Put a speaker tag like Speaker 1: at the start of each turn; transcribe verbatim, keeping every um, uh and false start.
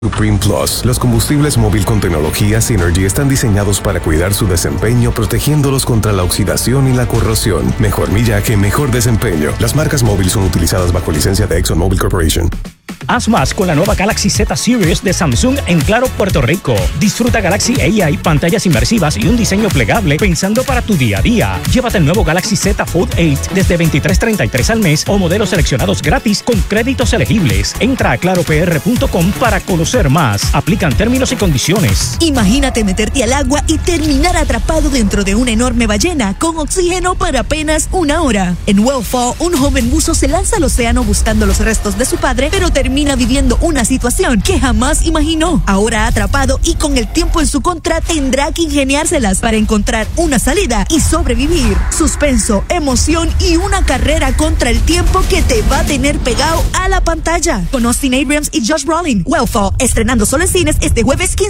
Speaker 1: Supreme Plus. Los combustibles móvil con tecnología Synergy están diseñados para cuidar su desempeño, protegiéndolos contra la oxidación y la corrosión. Mejor millaje, mejor desempeño. Las marcas móvil son utilizadas bajo licencia de ExxonMobil Corporation.
Speaker 2: Haz más con la nueva Galaxy Z Series de Samsung en Claro, Puerto Rico. Disfruta Galaxy A I, pantallas inmersivas y un diseño plegable pensando para tu día a día. Llévate el nuevo Galaxy Z Fold ocho desde veintitrés treinta y tres al mes o modelos seleccionados gratis con créditos elegibles. Entra a claro p r punto com para conocer más. Aplican términos y condiciones.
Speaker 3: Imagínate meterte al agua y terminar atrapado dentro de una enorme ballena con oxígeno para apenas una hora. En Wellfall, un joven buzo se lanza al océano buscando los restos de su padre, pero termina termina viviendo una situación que jamás imaginó. Ahora atrapado y con el tiempo en su contra, tendrá que ingeniárselas para encontrar una salida y sobrevivir. Suspenso, emoción y una carrera contra el tiempo que te va a tener pegado a la pantalla. Con Austin Abrams y Josh Brolin. Wellfall, estrenando solo en cines este jueves quince